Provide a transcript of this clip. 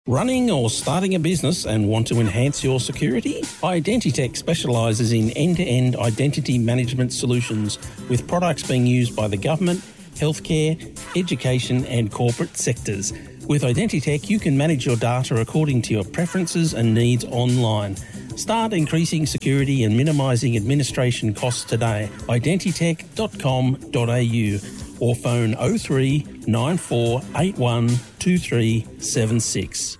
Running or starting a business and want to enhance your security? Identitech specialises in end-to-end identity management solutions with products being used by the government, healthcare, education and corporate sectors. With Identitech, you can manage your data according to your preferences and needs online. Start increasing security and minimising administration costs today. Identitech.com.au or phone 03 9481 2376.